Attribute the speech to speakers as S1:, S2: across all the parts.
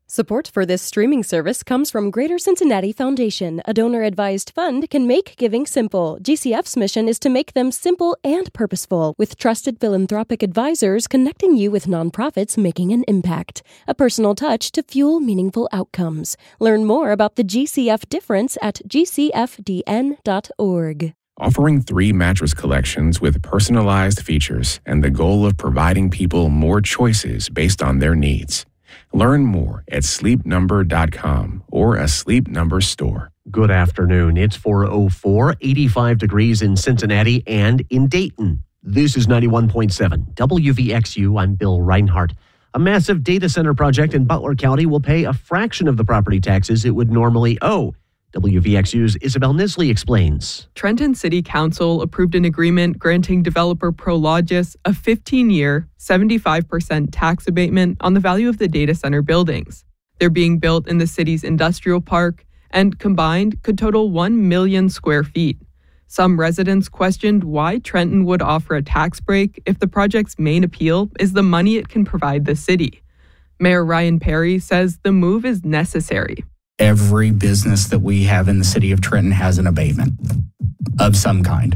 S1: Support for this streaming service comes from Greater Cincinnati Foundation. A donor-advised fund can make giving simple. GCF's mission is to make them simple and purposeful, with trusted philanthropic advisors connecting you with nonprofits making an impact. A personal touch to fuel meaningful outcomes. Learn more about the GCF difference at gcfdn.org.
S2: Offering 3 mattress collections with personalized features and the goal of providing people more choices based on their needs. Learn more at sleepnumber.com or a Sleep Number store.
S3: Good afternoon. It's 4:04, 85 degrees in Cincinnati and in Dayton. This is 91.7 WVXU. I'm Bill Reinhardt. A massive data center project in Butler County will pay a fraction of the property taxes it would normally owe. WVXU's Isabel Nisley explains.
S4: Trenton City Council approved an agreement granting developer Prologis a 15-year, 75% tax abatement on the value of the data center buildings. They're being built in the city's industrial park and combined could total 1 million square feet. Some residents questioned why Trenton would offer a tax break if the project's main appeal is the money it can provide the city. Mayor Ryan Perry says the move is necessary.
S5: Every business that we have in the city of Trenton has an abatement of some kind.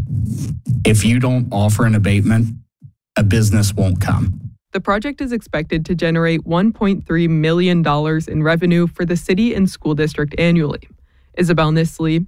S5: If you don't offer an abatement, a business won't come.
S4: The project is expected to generate $1.3 million in revenue for the city and school district annually. Isabel Nisley,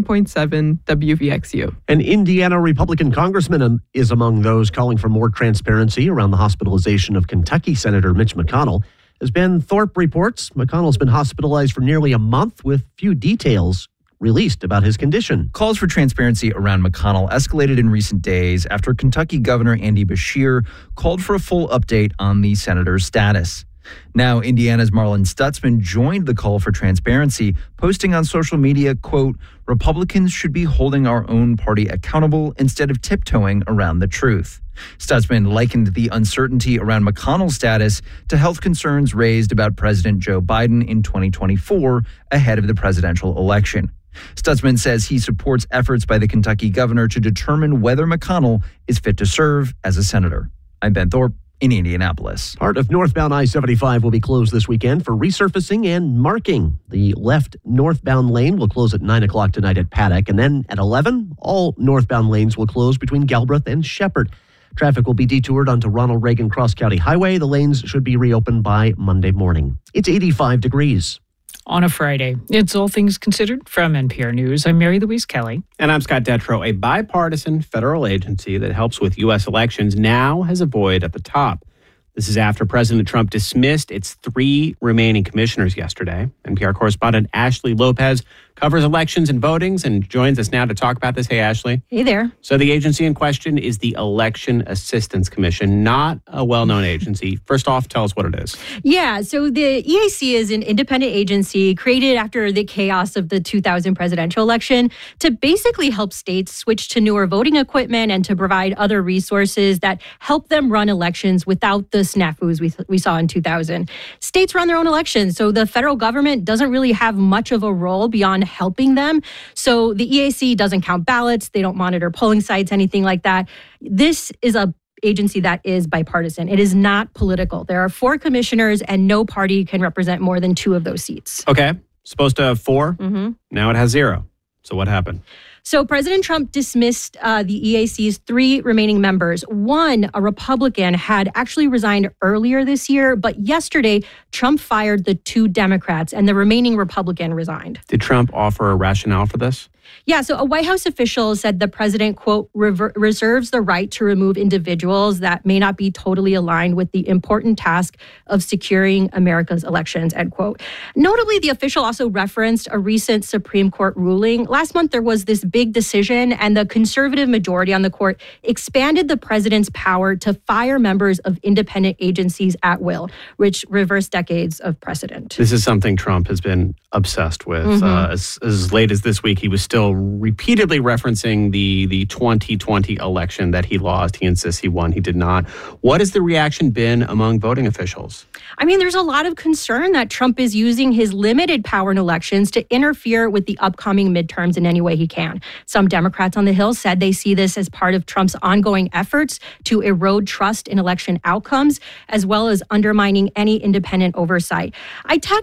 S4: 91.7 WVXU.
S3: An Indiana Republican congressman is among those calling for more transparency around the hospitalization of Kentucky Senator Mitch McConnell. As Ben Thorpe reports, McConnell's been hospitalized for nearly a month with few details released about his condition.
S6: Calls for transparency around McConnell escalated in recent days after Kentucky Governor Andy Beshear called for a full update on the senator's status. Now, Indiana's Marlin Stutzman joined the call for transparency, posting on social media, quote, "Republicans should be holding our own party accountable instead of tiptoeing around the truth." Stutzman likened the uncertainty around McConnell's status to health concerns raised about President Joe Biden in 2024 ahead of the presidential election. Stutzman says he supports efforts by the Kentucky governor to determine whether McConnell is fit to serve as a senator. I'm Ben Thorpe in Indianapolis.
S3: Part of northbound I-75 will be closed this weekend for resurfacing and marking. The left northbound lane will close at 9 o'clock tonight at Paddock, and then at 11, all northbound lanes will close between Galbraith and Shepherd. Traffic will be detoured onto Ronald Reagan Cross County Highway. The lanes should be reopened by Monday morning. It's 85 degrees.
S7: On a Friday, it's All Things Considered from NPR News. I'm Mary Louise Kelly.
S8: And I'm Scott Detrow. A bipartisan federal agency that helps with U.S. elections now has a void at the top. This is after President Trump dismissed its 3 remaining commissioners yesterday. NPR correspondent Ashley Lopez covers elections and votings and joins us now to talk about this. Hey, Ashley.
S9: Hey there.
S8: So the agency in question is the Election Assistance Commission, not a well-known agency. First off, tell us what it is.
S9: Yeah, so the EAC is an independent agency created after the chaos of the 2000 presidential election to basically help states switch to newer voting equipment and to provide other resources that help them run elections without the snafus we saw in 2000. States run their own elections, so the federal government doesn't really have much of a role beyond helping them. So the EAC doesn't count ballots. They don't monitor polling sites, anything like that. This is a agency that is bipartisan. It is not political. There are 4 commissioners and no party can represent more than 2 of those seats.
S8: Okay. Supposed to have 4. Now it has 0. So what happened?
S9: So President Trump dismissed the EAC's 3 remaining members. One, a Republican, had actually resigned earlier this year, but yesterday Trump fired the 2 Democrats and the remaining Republican resigned.
S8: Did Trump offer a rationale for this?
S9: Yeah, so a White House official said the president, quote, reserves the right to remove individuals that may not be totally aligned with the important task of securing America's elections, end quote. Notably, the official also referenced a recent Supreme Court ruling. Last month, there was this big decision, and the conservative majority on the court expanded the president's power to fire members of independent agencies at will, which reversed decades of precedent.
S8: This is something Trump has been obsessed with. As late as this week, he was still repeatedly referencing the 2020 election that he lost. He insists he won. He did not. What has the reaction been among voting officials?
S9: I mean, there's a lot of concern that Trump is using his limited power in elections to interfere with the upcoming midterms in any way he can. Some Democrats on the Hill said they see this as part of Trump's ongoing efforts to erode trust in election outcomes, as well as undermining any independent oversight. I